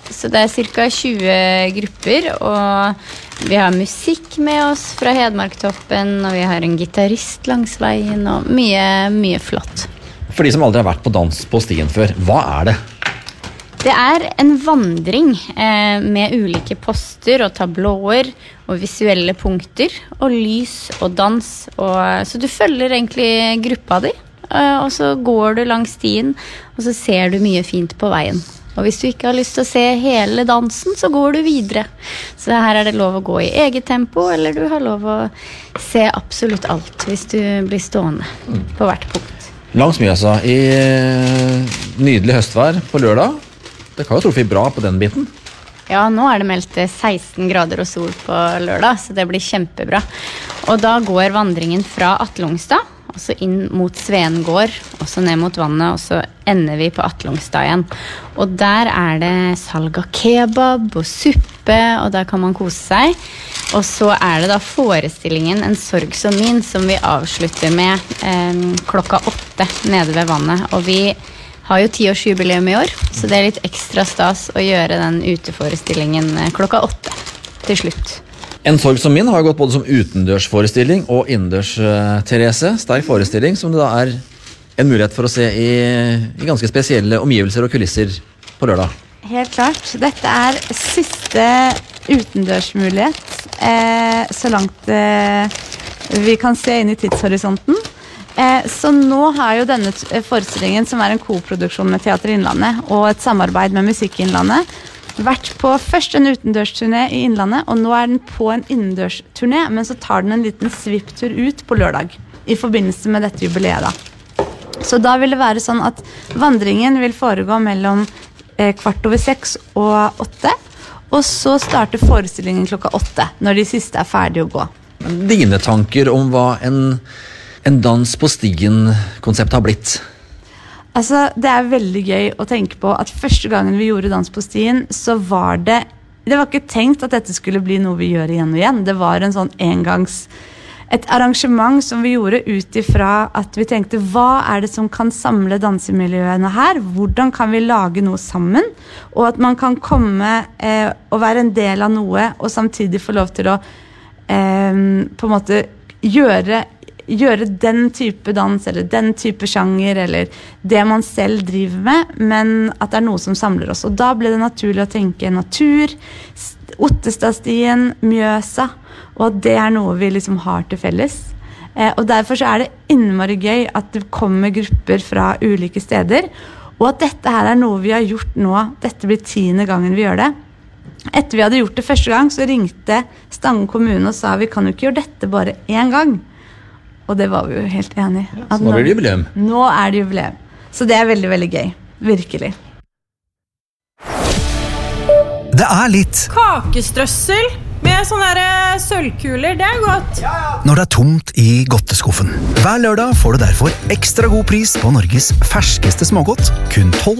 så det cirka 20 grupper, og vi har musikk med oss fra Hedmarktoppen, og vi har en gitarist langs veien, og mye flott. For de som aldri har vært på dans på stien før, hva det? Det en vandring med ulike poster og tablåer og visuelle punkter og lys og dans. Så du følger egentlig gruppa di, og så går du langs stien, og så ser du mye fint på veien. Og hvis du ikke har lyst til å se hele dansen, så går du videre. Så her det lov å gå i eget tempo, eller du har lov å se absolutt alt hvis du blir stående på hvert punkt. Langs Mjøsa i nydelig høstvær på lørdag. Det kan jo troffe bra på den biten. Ja, nå det meldt 16 grader og sol på lørdag, så det blir kjempebra. Og da går vandringen fra Atlungstad, og så inn mot Svengård, og så ned mot vannet, og så ender vi på Atlungstad igjen. Og der det salg av kebab og suppe, og der kan man kose seg. Og så det da forestillingen En sorg som min, som vi avslutter med klokka 8 nede ved vannet. Og vi har jo 10-årsjubileum i år, så det litt ekstra stas å gjøre den uteforestillingen klokka 8 til slutt. En sorg som min har gått både som utendørsforestilling og innendørs, Therese. Sterk forestilling som det da en mulighet for å se i ganske spesielle omgivelser og kulisser på lørdag. Helt klart. Dette siste utendørsmulighet, så langt vi kan se inn i tidshorisonten. Så nå har jo denne forestillingen, som en koproduksjon med Teater Innlandet og et samarbeid med Musikk Innlandet, vært på først en utendørsturné i Innlandet, og nå den på en innendørsturné, men så tar den en liten svipptur ut på lørdag i forbindelse med dette jubileet da. Så da vil det være sånn at vandringen vil foregå mellom 6:15 og 8, og så starter forestillingen klokka 8, når de siste ferdige å gå. Dine tanker om hva en dans på stien-konsept har blitt? Altså, det veldig gøy å tenke på at første gangen vi gjorde Dans på stien, så var det var ikke tenkt at dette skulle bli noe vi gjør igjen og igjen. Det var en sånn et arrangement som vi gjorde ut ifra at vi tenkte, hva det som kan samle dansemiljøene her? Hvordan kan vi lage noe sammen? Og at man kan komme og være en del av noe, og samtidig få lov til å på en måte gjøre den type dans, eller den type sjanger, eller det man selv driver med, men at det noe som samler oss. Og da ble det naturlig å tenke natur, Ottestadstien, Mjøsa, og at det noe vi liksom har til felles. Og derfor så det innmari gøy at det kommer grupper fra ulike steder, og at dette her noe vi har gjort nå. Dette blir 10. gangen vi gjør det. Etter vi hadde gjort det første gang, så ringte Stange kommune og sa vi kan jo ikke gjøre dette bare en gang. Og det var vi jo helt enige i. Så nå blir det jubileum. Nå det jubileum. Så det veldig, veldig gøy. Virkelig. Det litt kakestrøssel med sånne sølvkuler, det godt. Når det tomt i godteskuffen. Hver lørdag får du derfor ekstra god pris på Norges ferskeste smågodt, kun 12